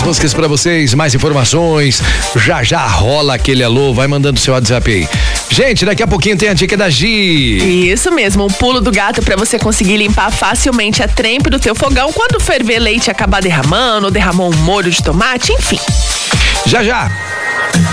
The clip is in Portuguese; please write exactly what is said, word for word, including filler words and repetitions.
músicas pra vocês, mais informações. Já já rola aquele alô, vai mandando seu WhatsApp aí. Gente, daqui a pouquinho tem a dica da Gi. Isso mesmo, o pulo do gato pra você conseguir limpar facilmente a trempe do teu fogão quando ferver leite e acabar derramando, ou derramou um molho de tomate, enfim. Já já.